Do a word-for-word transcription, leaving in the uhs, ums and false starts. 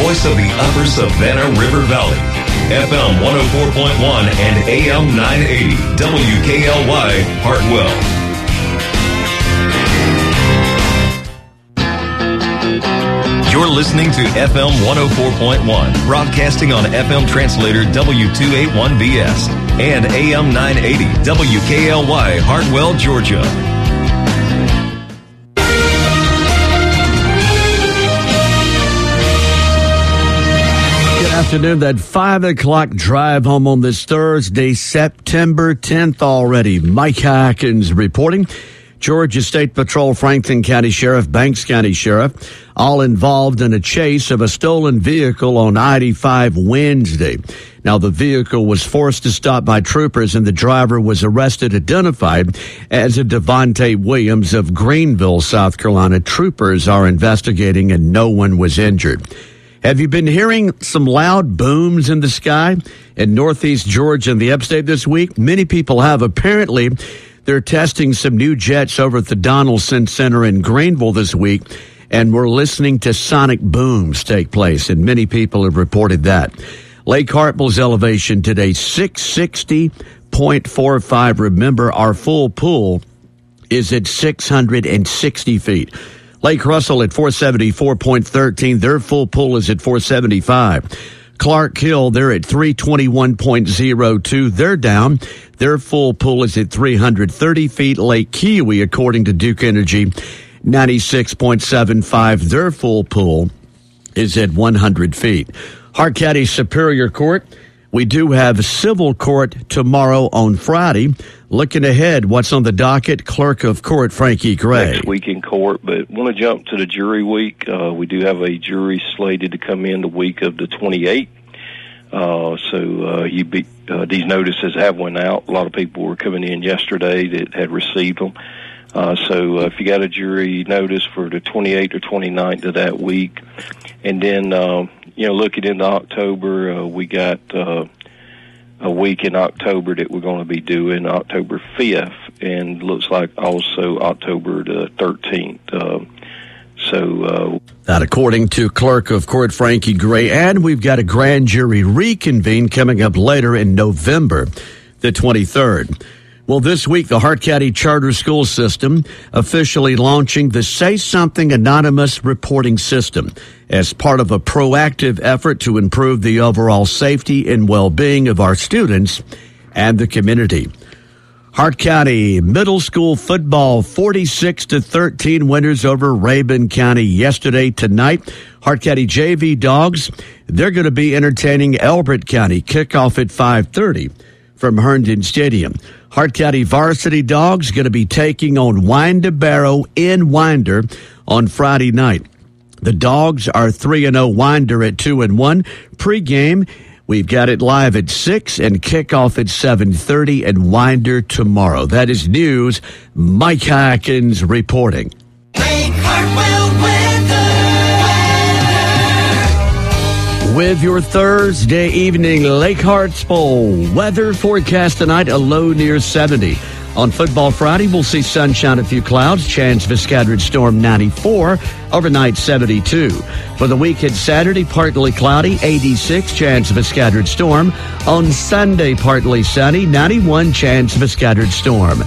voice of the Upper Savannah River Valley. F M one oh four point one and A M nine eighty W K L Y Hartwell. You're listening to F M one oh four point one, broadcasting on F M translator W two eighty-one B S and A M nine eighty W K L Y Hartwell, Georgia. Afternoon, that five o'clock drive home on this Thursday, September tenth already. Mike Hawkins reporting. Georgia State Patrol, Franklin County Sheriff, Banks County Sheriff, all involved in a chase of a stolen vehicle on I eighty-five Wednesday. Now, the vehicle was forced to stop by troopers and the driver was arrested, identified as a Devontae Williams of Greenville, South Carolina. Troopers are investigating and no one was injured. Have you been hearing some loud booms in the sky in northeast Georgia and the upstate this week? Many people have. Apparently, they're testing some new jets over at the Donaldson Center in Greenville this week, and we're listening to sonic booms take place, and many people have reported that. Lake Hartwell's elevation today, six sixty point four five. Remember, our full pool is at six hundred sixty feet. Lake Russell at four seventy-four point one three. Their full pool is at four seventy-five. Clark Hill, they're at three twenty-one point oh two. They're down. Their full pool is at three hundred thirty feet. Lake Kiwi, according to Duke Energy, ninety-six point seven five. Their full pool is at one hundred feet. Hart County Superior Court, we do have civil court tomorrow on Friday. Looking ahead, what's on the docket? Clerk of Court Frankie Gray. Next week in court, but want to jump to the jury week. Uh, we do have a jury slated to come in the week of the twenty-eighth. Uh, so uh, you be, uh, these notices have went out. A lot of people were coming in yesterday that had received them. Uh, so uh, if you got a jury notice for the twenty-eighth or twenty-ninth of that week, and then uh, you know, looking into October, uh, we got uh, a week in October that we're going to be doing October fifth, and looks like also October the thirteenth. Uh, so uh, that, according to Clerk of Court Frankie Gray, and we've got a grand jury reconvene coming up later in November the twenty-third. Well, this week, the Hart County Charter School System officially launching the Say Something Anonymous reporting system as part of a proactive effort to improve the overall safety and well-being of our students and the community. Hart County Middle School football, forty-six to thirteen winners over Rabun County yesterday. Tonight, Hart County J V Dogs, they're going to be entertaining Elbert County. Kickoff at five thirty from Herndon Stadium. Hart County Varsity Dogs going to be taking on Winder Barrow in Winder on Friday night. The Dogs are three and oh, Winder at two and one. Pre-game, we've got it live at six and kickoff at seven thirty and Winder tomorrow. That is news. Mike Hawkins reporting. Lake Hartwell weather. With your Thursday evening Lake Harts Bowl weather forecast tonight, a low near seventy. On Football Friday, we'll see sunshine, a few clouds, chance of a scattered storm ninety-four, overnight seventy-two. For the weekend Saturday, partly cloudy, eighty-six, chance of a scattered storm. On Sunday, partly sunny, ninety-one, chance of a scattered storm.